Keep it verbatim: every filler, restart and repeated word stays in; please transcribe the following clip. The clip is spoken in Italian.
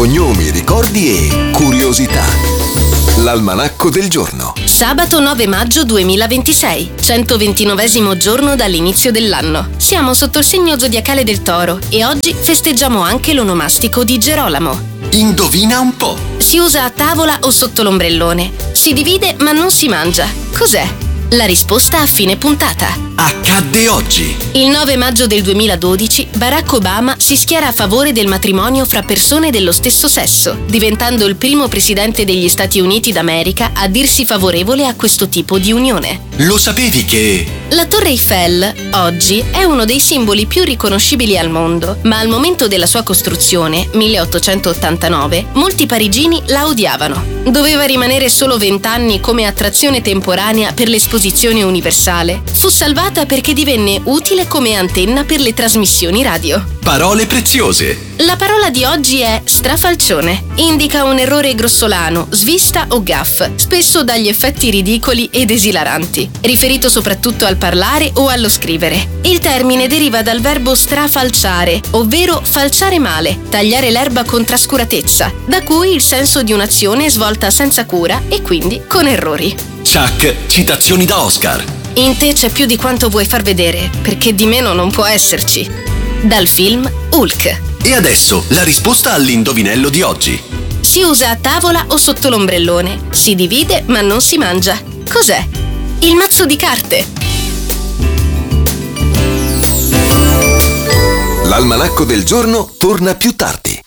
cognomi, ricordi e curiosità. L'almanacco del giorno. Sabato nove maggio duemilaventisei, centoventinovesimo giorno dall'inizio dell'anno. Siamo sotto il segno zodiacale del Toro e oggi festeggiamo anche l'onomastico di Gerolamo. Indovina un po'. Si usa a tavola o sotto l'ombrellone. Si divide ma non si mangia. Cos'è? La risposta a fine puntata. Accadde oggi. Il nove maggio del duemiladodici Barack Obama si schiera a favore del matrimonio fra persone dello stesso sesso, diventando il primo presidente degli Stati Uniti d'America a dirsi favorevole a questo tipo di unione. Lo sapevi che... La Torre Eiffel, oggi, è uno dei simboli più riconoscibili al mondo, ma al momento della sua costruzione, milleottocentottantanove, molti parigini la odiavano. Doveva rimanere solo vent'anni come attrazione temporanea per l'esposizione universale. Fu salvata perché divenne utile come antenna per le trasmissioni radio. Parole preziose. La parola di oggi è strafalcione. Indica un errore grossolano, svista o gaff, spesso dagli effetti ridicoli ed esilaranti, riferito soprattutto al parlare o allo scrivere. Il termine deriva dal verbo strafalciare, ovvero falciare male, tagliare l'erba con trascuratezza, da cui il senso di un'azione svolta senza cura e quindi con errori. Chuck, citazioni da Oscar. In te c'è più di quanto vuoi far vedere, perché di meno non può esserci. Dal film Hulk. E adesso la risposta all'indovinello di oggi. Si usa a tavola o sotto l'ombrellone. Si divide ma non si mangia. Cos'è? Il mazzo di carte. L'almanacco del giorno torna più tardi.